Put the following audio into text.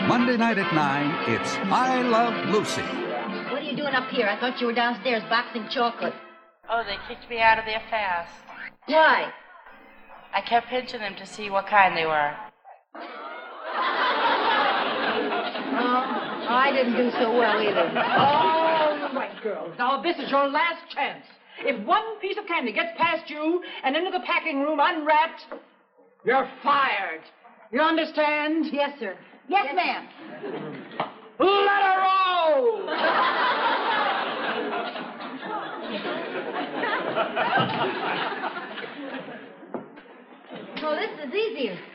Monday night at 9, it's I Love Lucy. What are you doing up here? I thought you were downstairs boxing chocolate. Oh, they kicked me out of there fast. Why? I kept pinching them to see what kind they were. Oh, I didn't do so well either. All right, girls. Now, this is your last chance. If one piece of candy gets past you and into the packing room unwrapped, you're fired. You understand? Yes, sir. Yes, ma'am. Let her roll! Oh, this is easier.